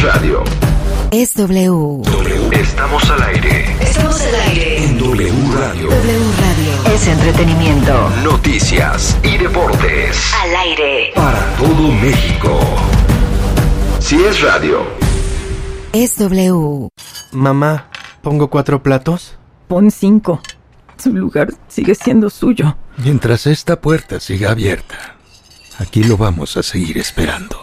es radio. Es W. Estamos al aire. Estamos al aire. En W Radio. W Radio. Es entretenimiento. Noticias y deportes. Al aire. Para todo México. Si es radio. Es W. Mamá, ¿pongo 4 platos? Pon 5. Su lugar sigue siendo suyo. Mientras esta puerta siga abierta, aquí lo vamos a seguir esperando.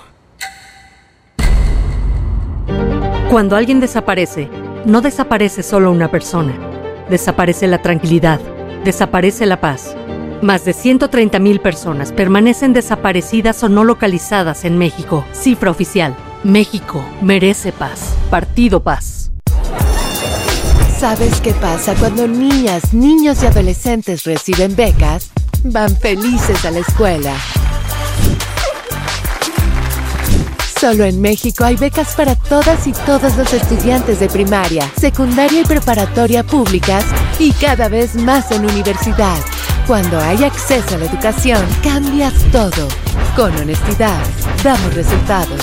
Cuando alguien desaparece, no desaparece solo una persona. Desaparece la tranquilidad, desaparece la paz. Más de 130,000 personas permanecen desaparecidas o no localizadas en México. Cifra oficial. México merece paz. Partido Paz. ¿Sabes qué pasa cuando niñas, niños y adolescentes reciben becas? Van felices a la escuela. Solo en México hay becas para todas y todos los estudiantes de primaria, secundaria y preparatoria públicas y cada vez más en universidad. Cuando hay acceso a la educación, cambias todo. Con honestidad, damos resultados.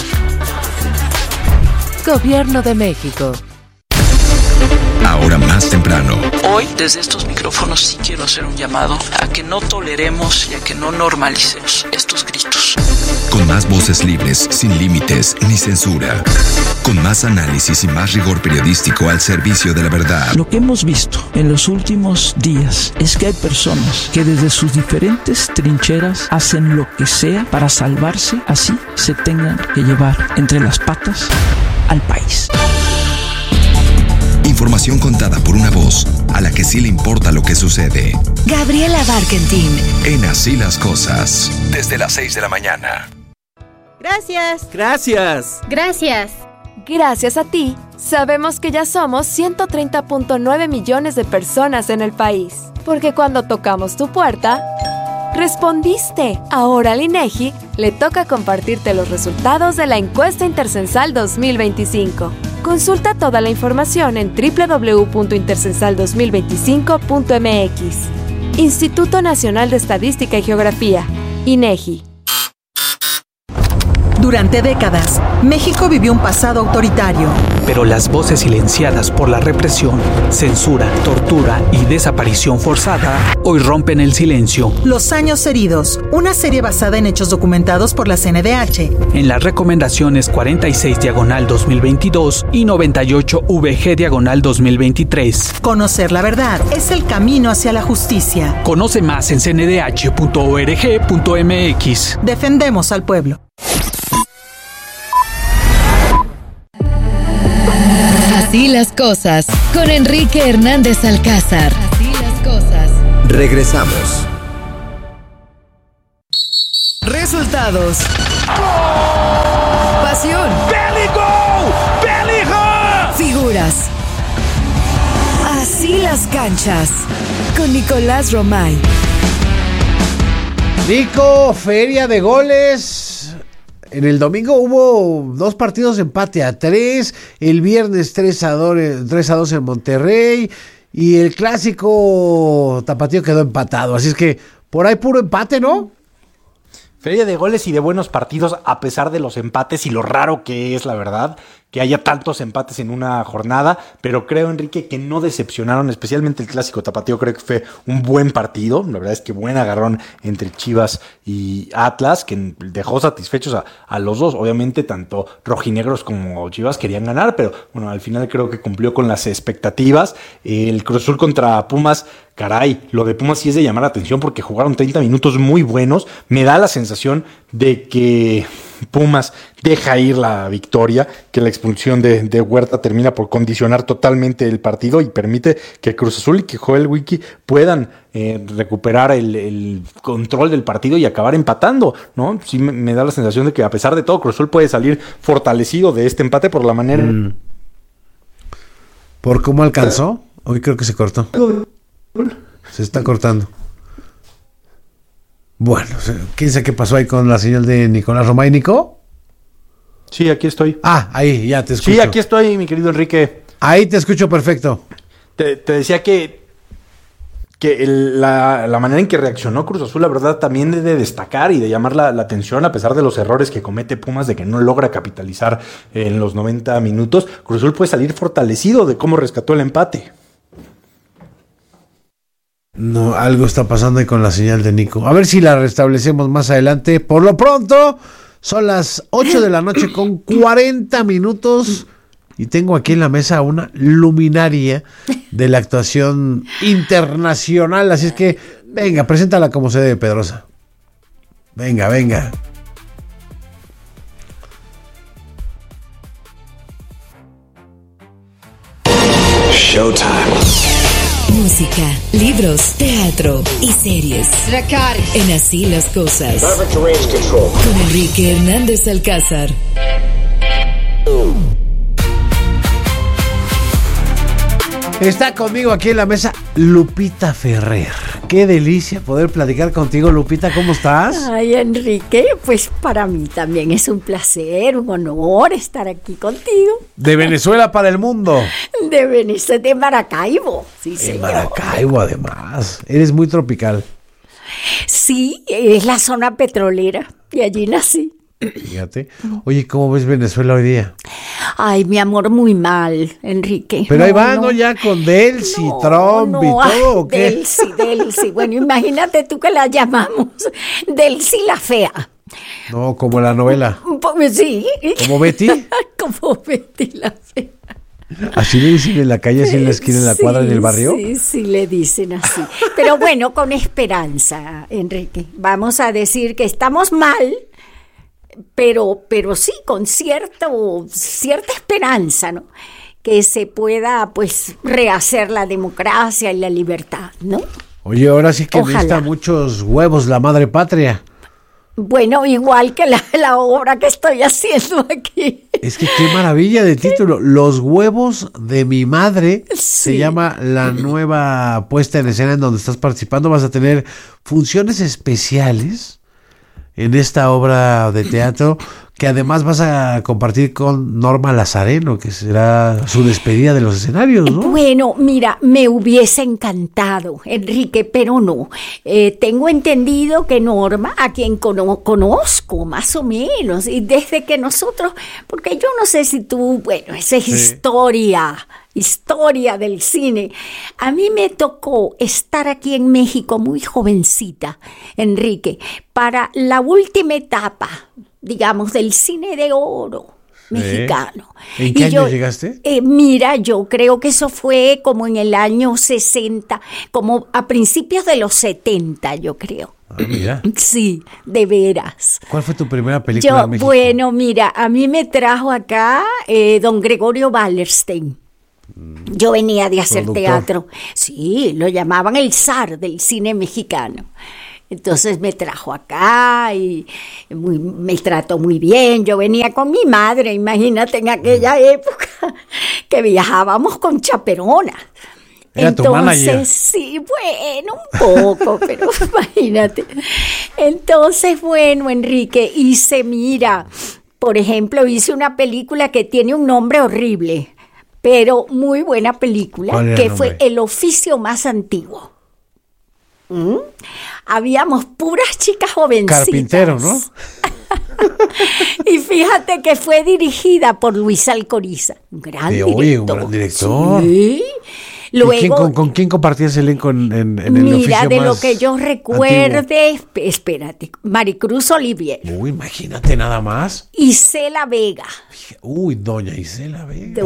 Gobierno de México. Ahora más temprano. Hoy, desde estos micrófonos, sí quiero hacer un llamado a que no toleremos y a que no normalicemos estos gritos. Con más voces libres, sin límites ni censura. Con más análisis y más rigor periodístico al servicio de la verdad. Lo que hemos visto en los últimos días es que hay personas que desde sus diferentes trincheras hacen lo que sea para salvarse, así se tengan que llevar entre las patas al país. Información contada por una voz a la que sí le importa lo que sucede. Gabriela Barkentin. En Así las Cosas. Desde las 6 de la mañana. Gracias. ¡Gracias! Gracias. Gracias a ti, sabemos que ya somos 130.9 millones de personas en el país. Porque cuando tocamos tu puerta, respondiste. Ahora al INEGI le toca compartirte los resultados de la encuesta intercensal 2025. Consulta toda la información en www.intercensal2025.mx. Instituto Nacional de Estadística y Geografía, INEGI. Durante décadas, México vivió un pasado autoritario. Pero las voces silenciadas por la represión, censura, tortura y desaparición forzada hoy rompen el silencio. Los años heridos, una serie basada en hechos documentados por la CNDH. En las recomendaciones 46/2022 y 98/VG/2023. Conocer la verdad es el camino hacia la justicia. Conoce más en cndh.org.mx. Defendemos al pueblo. Así las cosas, con Enrique Hernández Alcázar. Así las cosas. Regresamos. Resultados. Pasión. Figuras. Así las canchas, con Nicolás Romay. Nico, feria de goles. En el domingo hubo 2 partidos de empate a 3, el viernes 3-2 en Monterrey y el clásico tapatío quedó empatado, así es que por ahí puro empate, ¿no? Feria de goles y de buenos partidos a pesar de los empates y lo raro que es, la verdad, que haya tantos empates en una jornada, pero creo, Enrique, que no decepcionaron, especialmente el clásico tapatío. Creo que fue un buen partido, la verdad es que buen agarrón entre Chivas y Atlas, que dejó satisfechos a los dos. Obviamente tanto rojinegros como Chivas querían ganar, pero bueno, al final creo que cumplió con las expectativas. El Cruz Azul contra Pumas, caray, lo de Pumas sí es de llamar la atención porque jugaron 30 minutos muy buenos. Me da la sensación de que Pumas deja ir la victoria, que la expulsión de Huerta termina por condicionar totalmente el partido y permite que Cruz Azul y que Joel Wiki puedan recuperar el control del partido y acabar empatando, ¿no? Sí me da la sensación de que a pesar de todo Cruz Azul puede salir fortalecido de este empate por la manera... ¿Por cómo alcanzó? Hoy creo que se cortó. Se está cortando. Bueno, quién sabe qué pasó ahí con la señal de Nicolás Romay. ¿Nico? Sí, aquí estoy. Ah, ahí, ya te escucho. Sí, aquí estoy, mi querido Enrique. Ahí te escucho perfecto. Te decía que que la manera en que reaccionó Cruz Azul, la verdad, también es de destacar y de llamar la atención, a pesar de los errores que comete Pumas, de que no logra capitalizar en los 90 minutos. Cruz Azul puede salir fortalecido de cómo rescató el empate. No, algo está pasando ahí con la señal de Nico. A ver si la restablecemos más adelante. Por lo pronto, son las 8 de la noche con 40 minutos. Y tengo aquí en la mesa una luminaria de la actuación internacional. Así es que, venga, preséntala como se debe, Pedrosa. Venga, venga. Showtime. Música, libros, teatro y series. En Así las Cosas. Con Enrique Hernández Alcázar. Está conmigo aquí en la mesa Lupita Ferrer. Qué delicia poder platicar contigo, Lupita. ¿Cómo estás? Ay, Enrique, pues para mí también es un placer, un honor estar aquí contigo. De Venezuela para el mundo. De Venezuela, de Maracaibo. Sí, en Maracaibo, además. Eres muy tropical. Sí, es la zona petrolera y allí nací. Fíjate. Oye, ¿cómo ves Venezuela hoy día? Ay, mi amor, muy mal, Enrique. Pero ahí va, ¿no? Ya con Delcy, Trump y todo, ¿o qué? Delcy. Bueno, imagínate tú que la llamamos Delcy la fea. No, como la novela. Pues sí. ¿Como Betty? Como Betty la fea. ¿Así le dicen en la calle, así en la esquina, en la cuadra, en el barrio? Sí, le dicen así. Pero bueno, con esperanza, Enrique. Vamos a decir que estamos mal, pero sí, con cierta esperanza, ¿no? Que se pueda, pues, rehacer la democracia y la libertad, ¿no? Oye, ahora sí que necesita muchos huevos la madre patria. Bueno, igual que la obra que estoy haciendo aquí. Es que qué maravilla de título. Los huevos de mi madre. Sí. Se llama la nueva puesta en escena en donde estás participando. Vas a tener funciones especiales en esta obra de teatro, que además vas a compartir con Norma Lazareno, que será su despedida de los escenarios, ¿no? Bueno, mira, me hubiese encantado, Enrique, pero no. Tengo entendido que Norma, a quien conozco más o menos, y desde que nosotros, porque yo no sé si tú, bueno, esa es historia del cine. A mí me tocó estar aquí en México muy jovencita, Enrique, para la última etapa, digamos, del cine de oro mexicano. ¿En qué año llegaste? Mira, yo creo que eso fue como en el año 60, como a principios de los 70, yo creo. Ah, mira. Sí, de veras. ¿Cuál fue tu primera película en México? Bueno, mira, a mí me trajo acá don Gregorio Wallerstein. Yo venía de hacer teatro. Sí, lo llamaban el zar del cine mexicano. Entonces me trajo acá y me trató muy bien. Yo venía con mi madre, imagínate, en aquella época que viajábamos con chaperonas. ¿Era tu manager? Sí, bueno, un poco, pero imagínate. Entonces, bueno, Enrique, por ejemplo, hice una película que tiene un nombre horrible, pero muy buena película, que fue El oficio más antiguo. Habíamos puras chicas jovencitas. Carpintero, ¿no? Y fíjate que fue dirigida por Luis Alcoriza, un gran director. Oye, un gran director. Sí. Luego, ¿Con quién compartías elenco en el oficio más? Mira, de lo que yo recuerde, espérate, Maricruz Olivier. Uy, imagínate nada más. Isela Vega. Uy, doña Isela Vega.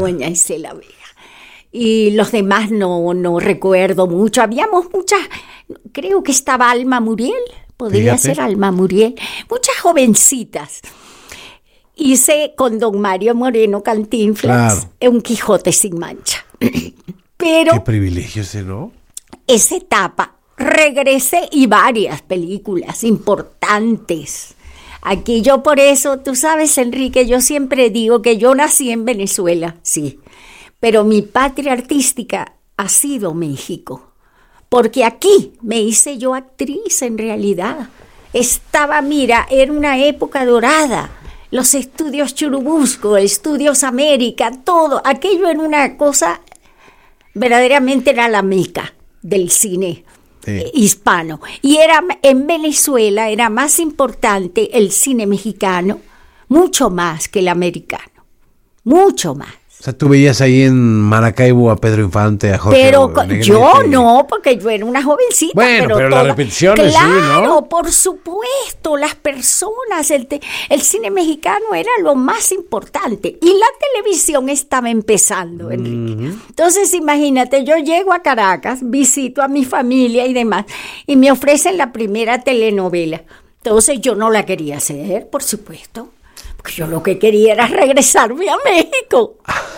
Y los demás no recuerdo mucho. Habíamos muchas, creo que estaba Alma Muriel, podría ser Alma Muriel, muchas jovencitas. Hice con don Mario Moreno Cantinflas un Quijote sin mancha. Pero qué privilegio ese, ¿no? Esa etapa, regresé y varias películas importantes. Aquí yo por eso, tú sabes, Enrique, yo siempre digo que yo nací en Venezuela, sí, pero mi patria artística ha sido México, porque aquí me hice yo actriz en realidad. Era una época dorada. Los estudios Churubusco, estudios América, todo, aquello era una cosa, verdaderamente era la meca del cine hispano. Y en Venezuela era más importante el cine mexicano, mucho más que el americano, mucho más. O sea, tú veías ahí en Maracaibo a Pedro Infante, a Jorge Pero Negrete. yo no, porque yo era una jovencita. Bueno, pero las repeticiones claro, sí, ¿no? Claro, por supuesto, las personas, el cine mexicano era lo más importante. Y la televisión estaba empezando, Enrique. Entonces, imagínate, yo llego a Caracas, visito a mi familia y demás, y me ofrecen la primera telenovela. Entonces, yo no la quería hacer, por supuesto. Porque yo lo que quería era regresarme a México.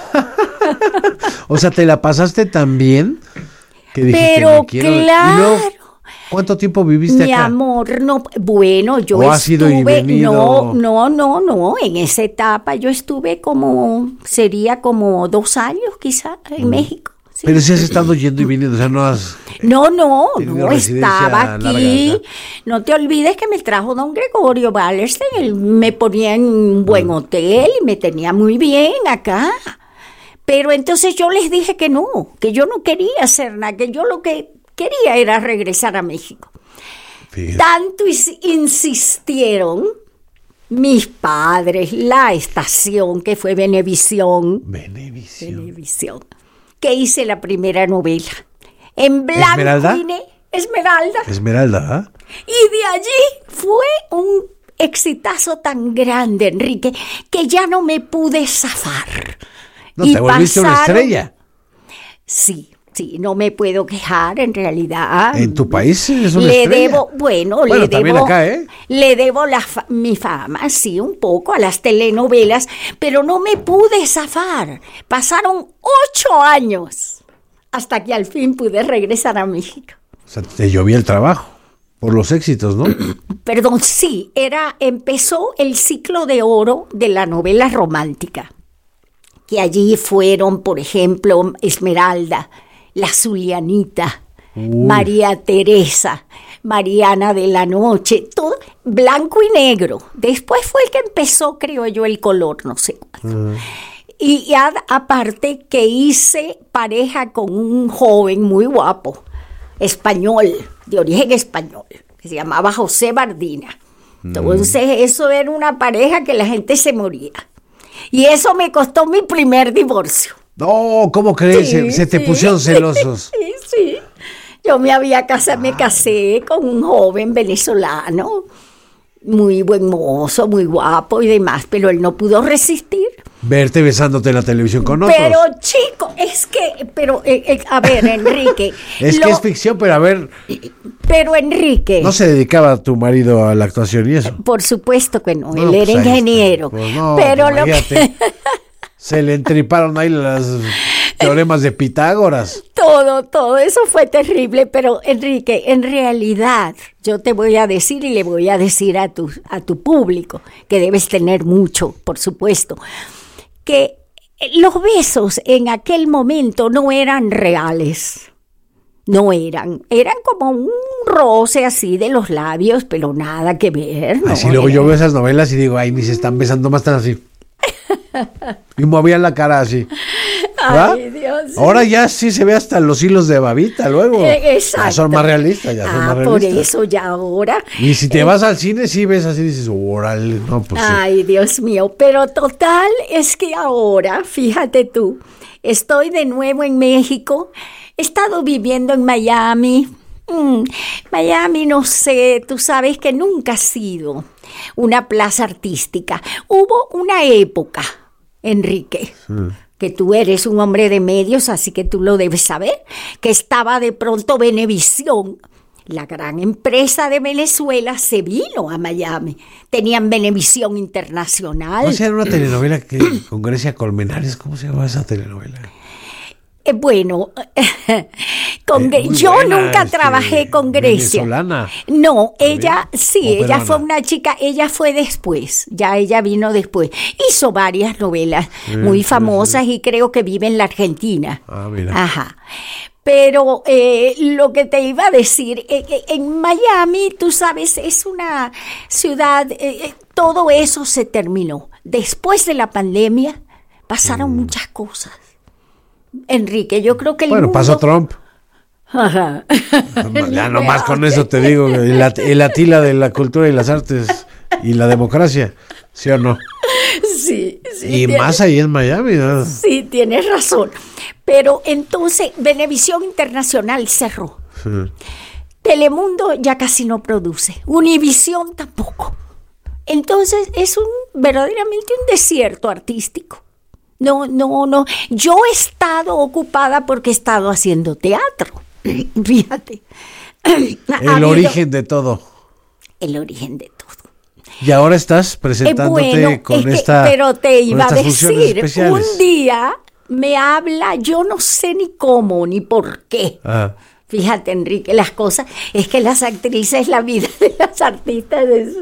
O sea, ¿te la pasaste tan bien? Que dijiste, pero quiero... claro. ¿Y luego, cuánto tiempo viviste Mi acá? amor, no, bueno, yo ¿O has ido y venido? No, en esa etapa yo estuve sería como 2 años quizá en México. Sí. Pero si has estado yendo y viniendo, o sea, no has... No, residencia estaba aquí. larga. No te olvides que me trajo don Gregorio Wallerstein, él me ponía en un buen hotel y me tenía muy bien acá. Pero entonces yo les dije que yo no quería hacer nada, que yo lo que quería era regresar a México. Fíjate. Tanto insistieron mis padres, la estación que fue Venevisión, que hice la primera novela. En blanco ¿Esmeralda? Esmeralda. Y de allí fue un exitazo tan grande, Enrique, que ya no me pude zafar. No, te volviste una estrella. Sí, no me puedo quejar, en realidad. ¿En tu país es una estrella? Le también debo, acá, ¿eh? Le debo mi fama, sí, un poco a las telenovelas, pero no me pude zafar. Pasaron 8 años hasta que al fin pude regresar a México. O sea, te llovía el trabajo por los éxitos, ¿no? Perdón, sí, empezó el ciclo de oro de la novela romántica, que allí fueron, por ejemplo, Esmeralda, La Zulianita, María Teresa, Mariana de la Noche, todo blanco y negro. Después fue el que empezó, creo yo, el color, no sé cuándo. Y aparte que hice pareja con un joven muy guapo, español, de origen español, que se llamaba José Bardina. Entonces eso era una pareja que la gente se moría. Y eso me costó mi primer divorcio. No, ¿cómo crees? Se te pusieron celosos. Sí. Yo me casé con un joven venezolano, muy buen mozo, muy guapo y demás, pero él no pudo resistir. Verte besándote en la televisión con otros. Pero chico, a ver, Enrique. Es que es ficción, pero a ver. Pero Enrique. ¿No se dedicaba tu marido a la actuación y eso? Por supuesto que no, él era ingeniero. Pues no, pero se le entriparon ahí los teoremas de Pitágoras. Todo eso fue terrible, pero Enrique, en realidad, yo te voy a decir y le voy a decir a tu público, que debes tener mucho, por supuesto, que los besos en aquel momento no eran reales. No eran como un roce así de los labios, pero nada que ver. Así luego yo veo esas novelas y digo, ay, ni se están besando más tan así. Y movían la cara así. ¿verdad? Ay, Dios. Ahora ya sí se ve hasta los hilos de babita luego. Exacto. Ya son más realistas, Por eso ya ahora. Y si te vas al cine, sí ves así, dices, órale, no, pues Ay, sí. Dios mío, pero total es que ahora, fíjate tú, estoy de nuevo en México, he estado viviendo en Miami. Miami, no sé, tú sabes que nunca ha sido una plaza artística. Hubo una época, Enrique, que tú eres un hombre de medios, así que tú lo debes saber, que estaba de pronto Venevisión. La gran empresa de Venezuela se vino a Miami. Tenían Venevisión Internacional. ¿No era una telenovela con Grecia Colmenares? ¿Cómo se llama esa telenovela? Bueno, yo buena, nunca trabajé con Grecia. Venezolana. No, ella sí, ¿O ella peruana? fue una chica, ella fue después, ya ella vino después. Hizo varias novelas muy famosas y creo que vive en la Argentina. Ah, mira. Ajá. Pero lo que te iba a decir, en Miami, tú sabes, es una ciudad, todo eso se terminó. Después de la pandemia pasaron muchas cosas. Enrique, yo creo que el mundo... Pasó Trump. Ajá. Ya nomás con eso te digo, el Atila de la cultura y las artes y la democracia, ¿sí o no? Sí. Y más ahí en Miami, ¿no? Sí, tienes razón. Pero entonces, Venevisión Internacional cerró. Sí. Telemundo ya casi no produce. Univisión tampoco. Entonces, es verdaderamente un desierto artístico. No. Yo he estado ocupada porque he estado haciendo teatro. Fíjate. El origen de todo. El origen de todo. Y ahora estás presentándote pero te iba a decir, especiales. Un día me habla, yo no sé ni cómo ni por qué. Fíjate, Enrique, las cosas, es que las actrices, la vida de las artistas es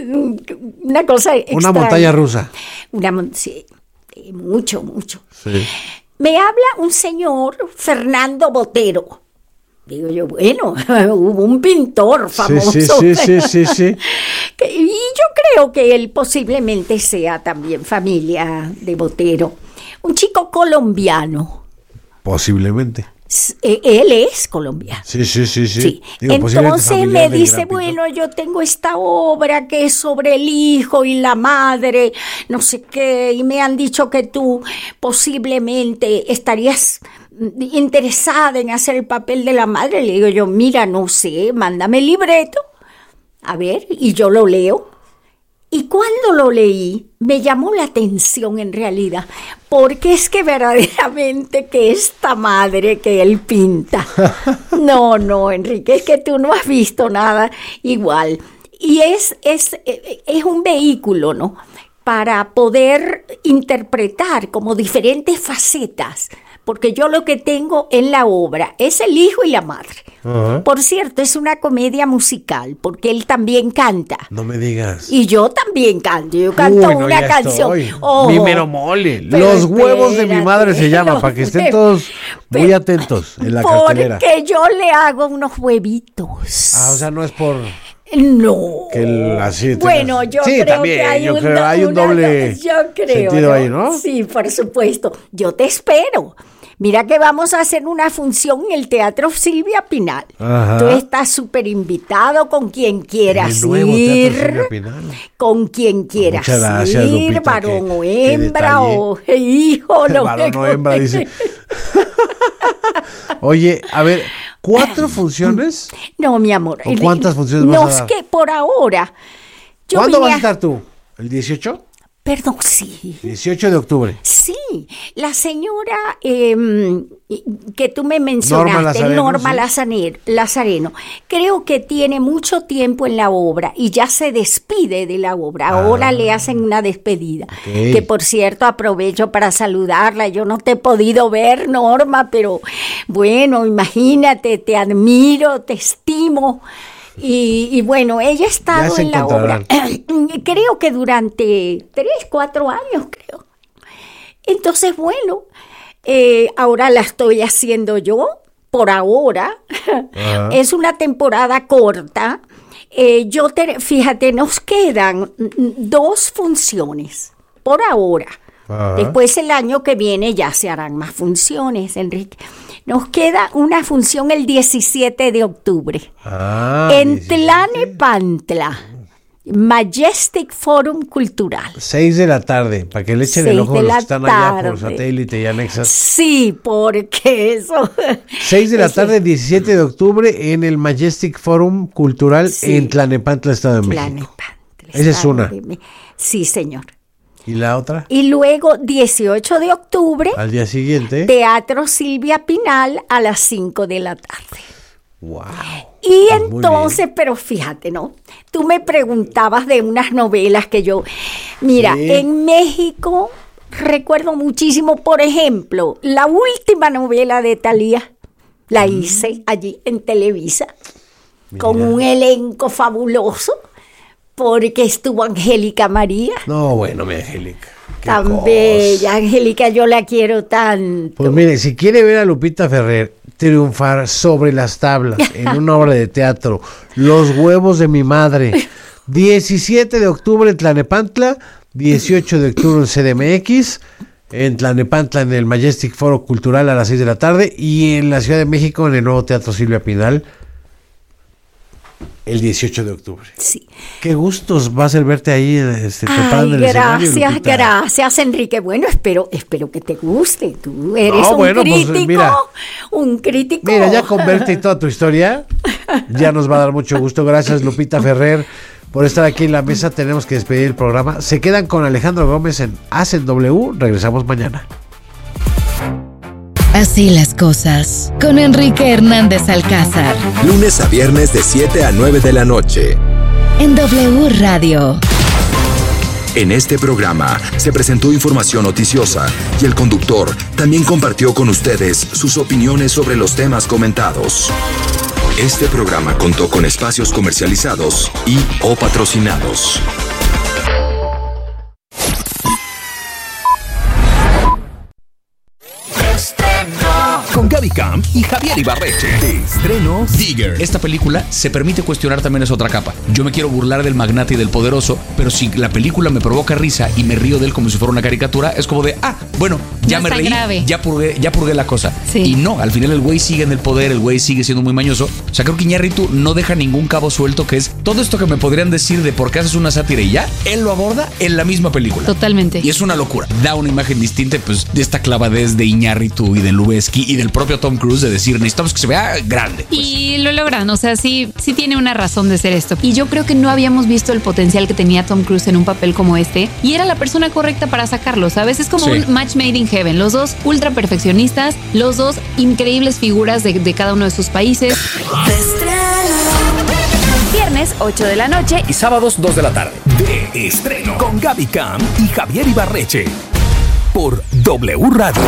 una cosa extraña. Una montaña rusa. Sí, mucho. Sí. Me habla un señor, Fernando Botero. Digo yo, bueno, hubo un pintor famoso. Sí. Y yo creo que él posiblemente sea también familia de Botero. Un chico colombiano. Posiblemente. Él es colombiano. Sí. Digo, entonces me dice, bueno, yo tengo esta obra que es sobre el hijo y la madre, no sé qué, y me han dicho que tú posiblemente estarías interesada en hacer el papel de la madre. Le digo yo, mira, no sé, mándame el libreto, a ver, y yo lo leo. Y cuando lo leí, me llamó la atención en realidad, porque es que verdaderamente que esta madre que él pinta, no, Enrique, es que tú no has visto nada igual. Y es un vehículo, ¿no?, para poder interpretar como diferentes facetas, porque yo lo que tengo en la obra es el hijo y la madre. Uh-huh. Por cierto, es una comedia musical, porque él también canta. No me digas. Y yo también canto. Yo canto una canción. Mi mero mole. Los huevos de mi madre se llama, para que estén todos muy atentos en la cartelera. Porque yo le hago unos huevitos. O sea, no es por... No. Bueno, yo creo también, que hay un doble sentido ahí, ¿no? Sí, por supuesto. Yo te espero. Mira que vamos a hacer una función en el Teatro Silvia Pinal. Ajá. Tú estás súper invitado con quien quieras ir. Con quien quieras gracias, ir, Lupita, varón o hembra o hijo. No, varón o hembra, dice. Oye, a ver, ¿4 funciones? No, mi amor. ¿O cuántas funciones vas a dar? No, es que por ahora... ¿Cuándo vas a estar tú? ¿El 18? Perdón, sí. 18 de octubre. Sí, la señora que tú me mencionaste, Norma Lazareno, creo que tiene mucho tiempo en la obra y ya se despide de la obra. Ahora le hacen una despedida. Okay. Que por cierto aprovecho para saludarla. Yo no te he podido ver, Norma, pero bueno, imagínate, te admiro, te estimo. Y bueno, ella ha estado en la obra, creo que durante 3-4 años, creo. Entonces, bueno, ahora la estoy haciendo yo, por ahora. Uh-huh. Es una temporada corta. Fíjate, nos quedan 2 funciones, por ahora. Uh-huh. Después el año que viene ya se harán más funciones, Enrique. Nos queda una función el 17 de octubre. En Tlanepantla, Majestic Forum Cultural. 6 de la tarde, para que le echen el ojo a los que están allá por satélite y anexas. Sí, porque eso. 6 de la tarde, 17 de octubre, en el Majestic Forum Cultural en Tlanepantla, Estado de México. Esa es una. Sí, señor. ¿Y la otra? Y luego, 18 de octubre. Al día siguiente. Teatro Silvia Pinal a las 5 de la tarde. ¡Wow! Y entonces, pero fíjate, ¿no? Tú me preguntabas de unas novelas que yo... Mira, en México recuerdo muchísimo, por ejemplo, la última novela de Thalía. La hice allí en Televisa. Mira. Con un elenco fabuloso. Porque estuvo Angélica María. No, bueno, mi Angélica. Tan bella, Angélica, yo la quiero tanto. Pues mire, si quiere ver a Lupita Ferrer triunfar sobre las tablas en una obra de teatro, Los huevos de mi madre, 17 de octubre en Tlanepantla, 18 de octubre en CDMX, en Tlalnepantla, en el Majestic Foro Cultural a las 6 de la tarde, y en la Ciudad de México, en el nuevo Teatro Silvia Pinal, el 18 de octubre. Sí. Qué gustos va a ser verte ahí preparando el escenario, gracias, Enrique. Bueno, espero que te guste. Tú eres crítico, pues, mira, un crítico. Mira, ya con verte y toda tu historia, ya nos va a dar mucho gusto. Gracias, Lupita Ferrer, por estar aquí en la mesa. Tenemos que despedir el programa. Se quedan con Alejandro Gómez en Hacen W. Regresamos mañana. Así las cosas, con Enrique Hernández Alcázar. Lunes a viernes de 7 a 9 de la noche. En W Radio. En este programa se presentó información noticiosa y el conductor también compartió con ustedes sus opiniones sobre los temas comentados. Este programa contó con espacios comercializados y o patrocinados. Con Gaby Camp y Javier Ibarreche. De estrenos, Digger. Esta película se permite cuestionar también esa otra capa. Yo me quiero burlar del magnate y del poderoso, pero si la película me provoca risa y me río de él como si fuera una caricatura, es como de, bueno, ya no me reí, grave. ya purgué la cosa. Sí. Y no, al final el güey sigue en el poder, el güey sigue siendo muy mañoso. O sea, creo que Iñárritu no deja ningún cabo suelto, que es todo esto que me podrían decir de por qué haces una sátira y ya, él lo aborda en la misma película. Totalmente. Y es una locura. Da una imagen distinta, pues, de esta clavadez de Iñárritu y de Lubezki y del propio Tom Cruise de decir, necesitamos que se vea grande. Pues. Y lo logran, o sea, sí tiene una razón de ser esto. Y yo creo que no habíamos visto el potencial que tenía Tom Cruise en un papel como este, y era la persona correcta para sacarlo, ¿sabes? Es como un match made in heaven. Los dos ultra perfeccionistas, los dos increíbles figuras de cada uno de sus países. Viernes 8 de la noche y sábados 2 de la tarde. De estreno con Gaby Camp y Javier Ibarreche por W Radio.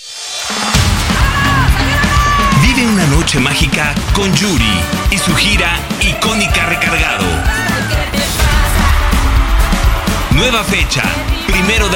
Vive una noche mágica con Yuri y su gira icónica Recargado. Nueva fecha, 1